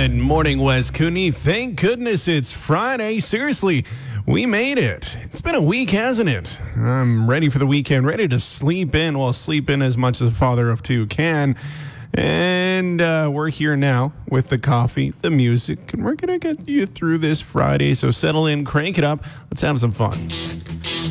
Good morning, Wes Cooney. Thank goodness it's Friday. Seriously, we made it. It's been a week, hasn't it? I'm ready for the weekend, ready to sleep in. Well, sleep in as much as a father of two can. And we're here now with the coffee, the music, and we're going to get you through this Friday. So settle in, crank it up. Let's have some fun.